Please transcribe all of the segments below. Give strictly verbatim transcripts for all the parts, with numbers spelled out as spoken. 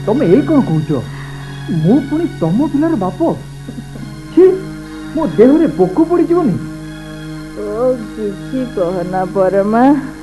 तमे ए कौन कहूच मु पुणी तम पिलार बाप छी मो देह रे पोक पड़ी जीवनी ओ किछि कहना परमा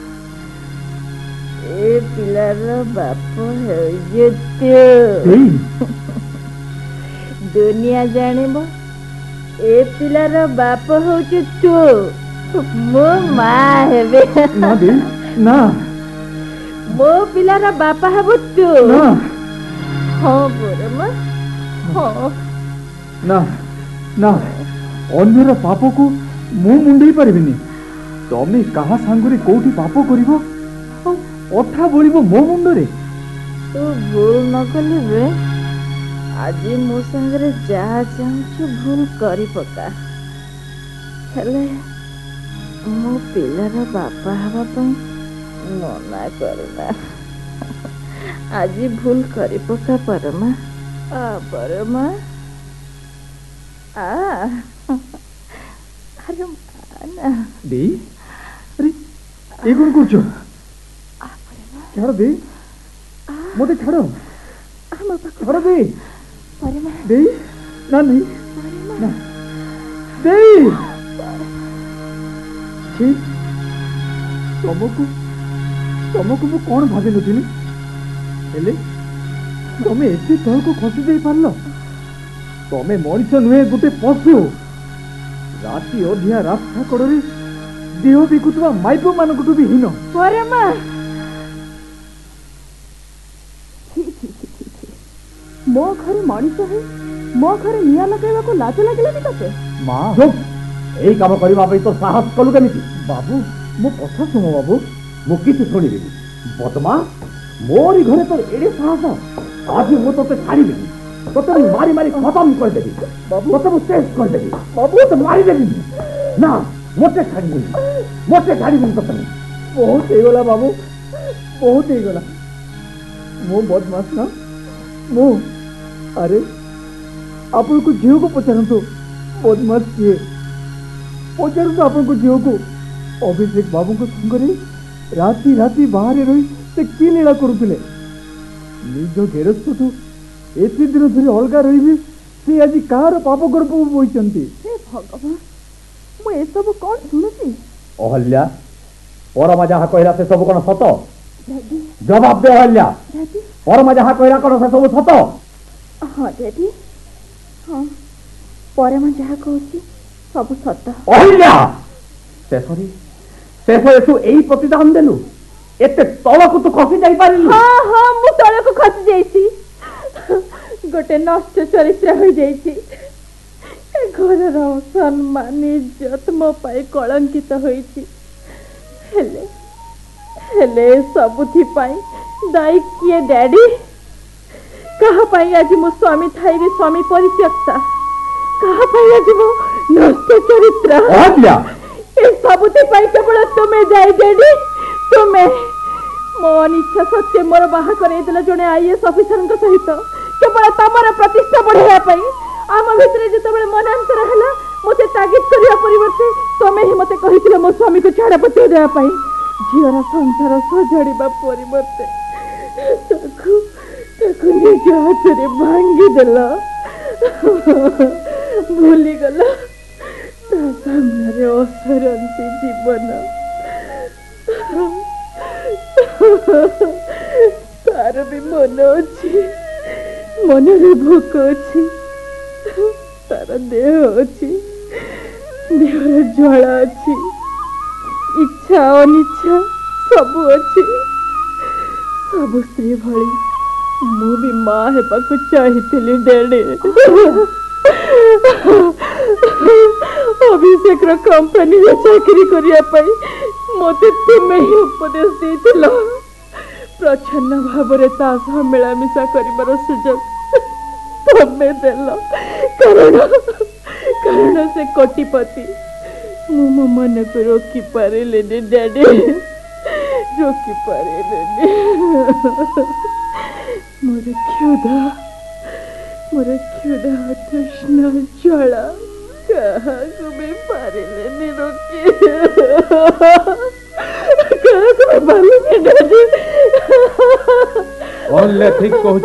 ए पिलार बाप है जे तू दुनिया जानिबो ए पिलार बाप होउछ तू मो मां हेबे ना दे ना मो पिलार बाप हेबो तू ना हां परमा हां ना ना अन्यर पाप को मु मुंडई पारिबिनी तमे कहा सांगरे कोठी पाप करिवो अठा बोलिबो मो मुंडरे तू भूल न कले बे आज मो संगरे जहा चाहछु भूल करी पका हेले मो पिलार बापा हवा पई मना करना आज भूल करी पका परमा आ परमा आ अरे माना दे अरे ए कोन करछो छाड़ दे मोटे छाड़ो छाड़ दे दे ना नहीं ना दे छी तुमको तुमको मु कौन भाभी नथिली हेले तमे एते तल को खसी दे पारलो तमे मनुष्य नुहे गोटे पशु राति अधिया रास्ता कड़े देह बिकुवा माइप मान भी हीन परमा मो घर मनुष्य है मो घर निया लगेवा को लाज लागलानी तते मां चुप एई काम करबा पई तो साहस कलु केमिति बाबू मो कथा सुनो बाबू मु किछि सुनिबे बदमाश मोरी घरे तो एडे साहस आज मु तोते छाड़ी देबी तोते मारी मारी खत्म कर देबी बाबू तोते मु शेष कर देबी बाबू तो मारी देबी ना मोटे छाड़ी देबी मोटे छाड़ी देबी तोते बहुत हे गला बाबू बहुत हे गला मो बदमाश ना मु अरे आपन को झील को पचारंतु बदमाश किए पचारंतु आपन को झील को अभिषेक बाबू को संगरे राति राति बाहर रही से की लीला करुले निज गेरस्थ तो एति दिन धरी अलगा रही से आज कार पाप गर्भ बोइचंती हे भगवान मु ए सब कोन सुनुची अहल्या परमा जहा कहला से सब कोन सत जवाब दे अहल्या परमा जहा कहला कोन से सब सत हाँ डैडी हाँ परमा जहा कहूची सब सत अहल्या शेषरी शेषरे तू एई प्रतिदान देलु एते तळको तू खसी जाई पारिलु हाँ हाँ मु तळको खसी जाईची गोटे नष्ट चरित्र हो जाईची ए घरर सम्मान इज्जत मो पाई कलंकित होईची हेले हेले सबुथि पाई दाई किए डैडी कहा पाई आज मो स्वामी थाई भी स्वामी परित्यक्ता कहा पाई आज मो नष्ट चरित्र अहल्या ए सबुथि पाई केवल तुमे जाई डैडी तुमे मो अनिच्छा सत्य मोर बाहा करे देला जने आईएएस ऑफिसर के सहित केवल तमर प्रतिष्ठा बढ़ाया पाई आम भितरे जेतबेले मनांतर हला मते तागिद करिया परिवर्ते तमे ही मते कहिथिले मो स्वामी को छाड़ा पते देया पाई जीवन संसार सजड़ीबा परिवर्ते ताकू ताकू निज हाथरे भांगी देला भूली गला ता सामने असरंती जीवन तार भी मन अच्छी मन रे भोक अच्छी तार देह अच्छी देहर ज्वाला अच्छी इच्छा अनिच्छा सब अच्छी सब स्त्री भली मु भी माँ हेबाकु चाहिथिली डैडी अभिषेक रो कंपनी रे चाकरी करिया पाई मते तुमे ही उपदेश देथिलो प्रछन्न भावरे ता सह मिलामिशा करिबार सुजोग तमे देलो कारण कारण से कोटिपति मु मो मन को रोकी पारिले ने डैडी रोकी पारिले ने मोर क्षुधा मोर क्षुधा तृष्णा ज्वाला कहा को भी पारिले ने रोकी कहा को भी पारिले ने डैडी ओनले ठीक कहू